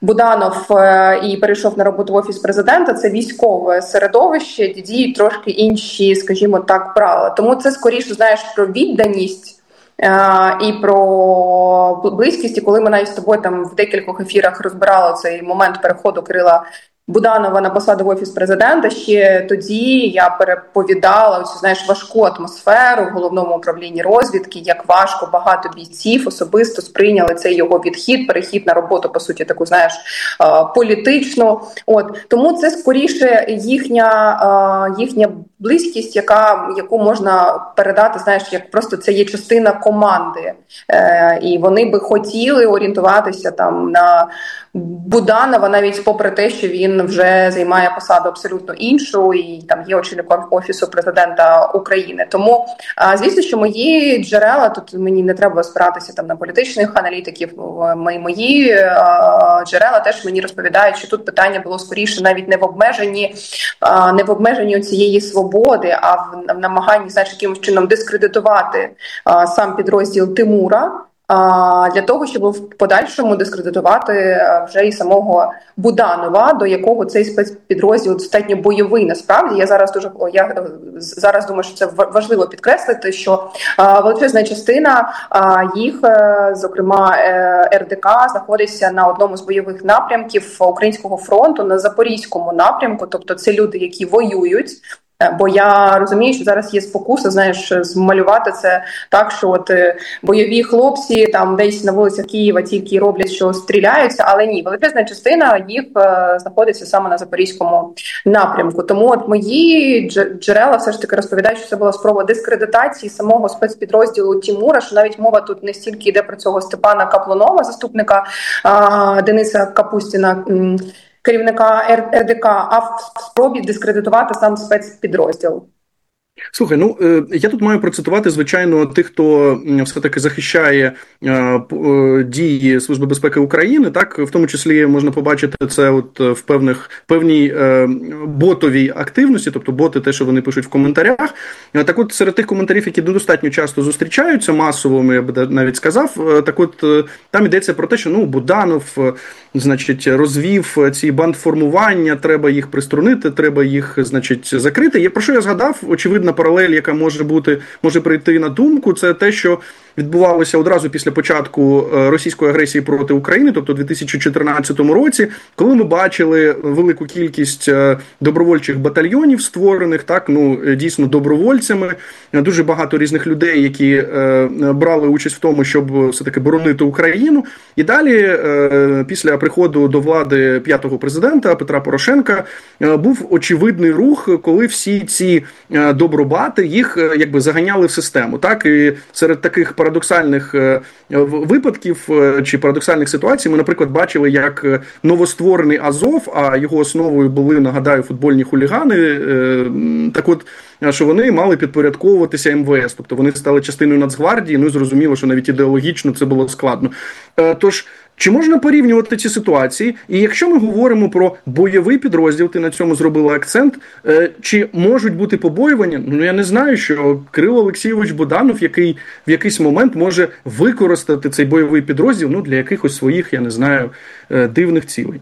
Буданов і перейшов на роботу в Офіс президента, це військове середовище, де діють трошки інші, скажімо так, правила. Тому це скоріше, знаєш, про відданість і про близькість. І коли ми навіть з тобою там в декількох ефірах розбирали цей момент переходу Кирила Буданова на посаду в Офіс президента, ще тоді я переповідала цю, знаєш, важку атмосферу в головному управлінні розвідки, як важко багато бійців особисто сприйняли цей його перехід на роботу, по суті, таку, знаєш, політичну. Тому це скоріше їхня близькість, яку можна передати, знаєш, як просто це є частина команди. І вони би хотіли орієнтуватися там на Буданова, навіть попри те, що він вже займає посаду абсолютно іншу, і там є очільником Офісу президента України. Тому, звісно, що мої джерела, тут мені не треба спиратися там на політичних аналітиків, мої джерела теж мені розповідають, що тут питання було скоріше навіть не в обмеженні цієї свободи, а в намаганні, знаєш, якимось чином дискредитувати сам підрозділ Тимура, для того, щоб в подальшому дискредитувати вже і самого Буданова, до якого цей спецпідрозділ достатньо бойовий. Насправді, я зараз думаю, що це важливо підкреслити, що величезна частина їх, зокрема РДК, знаходиться на одному з бойових напрямків Українського фронту, на Запорізькому напрямку, тобто це люди, які воюють. Бо я розумію, що зараз є спокуса, знаєш, змалювати це так, що бойові хлопці там десь на вулицях Києва тільки роблять, що стріляються, але ні, величезна частина їх знаходиться саме на Запорізькому напрямку. Тому мої джерела все ж таки розповідають, що це була спроба дискредитації самого спецпідрозділу Тимура, що навіть мова тут не стільки йде про цього Степана Каплунова, заступника Дениса Капустіна, керівника РДК, а в спробі дискредитувати сам спецпідрозділ. Слухай, я тут маю процитувати, звичайно, тих, хто все-таки захищає дії Служби безпеки України, так, в тому числі можна побачити це в певній ботовій активності, тобто боти, те, що вони пишуть в коментарях. Так от, серед тих коментарів, які достатньо часто зустрічаються, масово, я би навіть сказав, так от, там йдеться про те, що, Буданов, значить, розвів ці бандформування, треба їх приструнити, треба їх, значить, закрити. Про що я згадав, очевидна паралель, яка може прийти на думку, це те, що відбувалося одразу після початку російської агресії проти України, тобто у 2014 році, коли ми бачили велику кількість добровольчих батальйонів створених, так, дійсно добровольцями, дуже багато різних людей, які брали участь в тому, щоб все-таки боронити Україну. І далі, після приходу до влади п'ятого президента Петра Порошенка, був очевидний рух, коли всі ці добробати їх якби заганяли в систему. Так? І серед таких парадоксальних випадків чи парадоксальних ситуацій ми, наприклад, бачили, як новостворений Азов, а його основою були, нагадаю, футбольні хулігани, так от, що вони мали підпорядковуватися МВС, тобто вони стали частиною Нацгвардії, зрозуміло, що навіть ідеологічно це було складно. Тож, чи можна порівнювати ці ситуації? І якщо ми говоримо про бойовий підрозділ, ти на цьому зробила акцент, чи можуть бути побоювання? Я не знаю, що Кирило Олексійович Буданов, який в якийсь момент може використати цей бойовий підрозділ для якихось своїх, я не знаю, дивних цілей.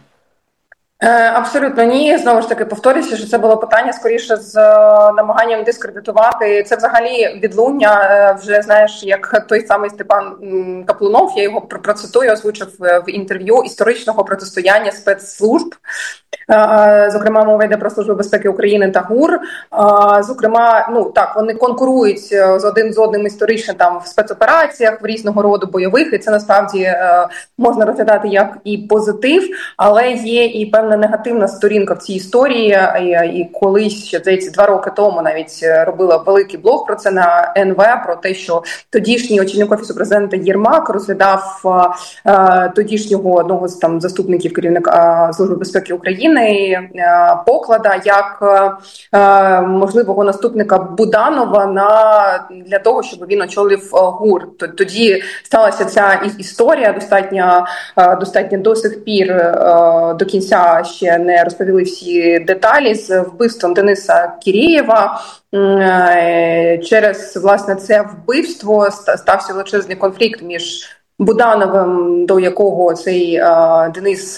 Абсолютно ні. Знову ж таки, повторюся, що це було питання скоріше з намаганням дискредитувати. Це взагалі відлуння, вже, знаєш, як той самий Степан Каплунов, я його процитую, озвучив в інтерв'ю історичного протистояння спецслужб. Зокрема, мова йде про Службу безпеки України та ГУР. Зокрема, вони конкурують один з одним історично там в спецопераціях, в різного роду бойових, і це насправді можна розглядати як і позитив, але є і певна негативна сторінка в цій історії. І колись, ще, здається, 2 роки тому навіть робила великий блог про це на НВ, про те, що тодішній очільник Офісу президента Єрмак розглядав тодішнього одного з там заступників керівника Служби безпеки України Поклада як можливого наступника Буданова для того, щоб він очолив ГУР. Тоді сталася ця історія, достатньо до сих пір до кінця ще не розповіли всі деталі з вбивством Дениса Кірєєва. Через, власне, це вбивство стався величезний конфлікт між Будановим, до якого цей Денис